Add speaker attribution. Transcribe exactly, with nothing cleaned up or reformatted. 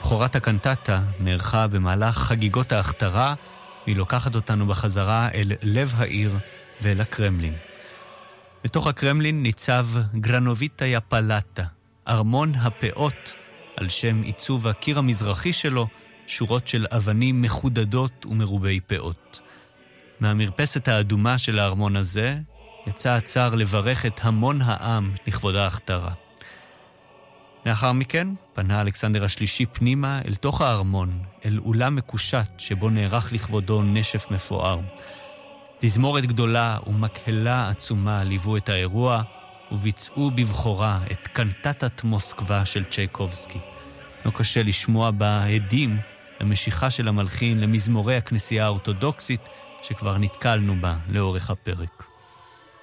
Speaker 1: בכורת הקנטטה נערכה במהלך חגיגות ההכתרה, והיא לוקחת אותנו בחזרה אל לב העיר ואל הקרמלין. בתוך הקרמלין ניצב גרנוביטה פלטה, ארמון הפאות, על שם עיצוב הקיר המזרחי שלו, שורות של אבנים מחודדות ומרובי פאות. מהמרפסת האדומה של הארמון הזה יצא הצער לברך את המון העם לכבוד ההכתרה. לאחר מכן פנה אלכסנדר השלישי פנימה אל תוך הארמון, אל אולם מקושט שבו נערך לכבודו נשף מפואר. תזמורת גדולה ומקהלה עצומה ליוו את האירוע וביצעו בבחורה את קנטטת מוסקבה של צ'ייקובסקי. לא קשה לשמוע בה עדים למשיכה של המלחין למזמורי הכנסייה האורתודוקסית שכבר נתקלנו בה לאורך הפרק.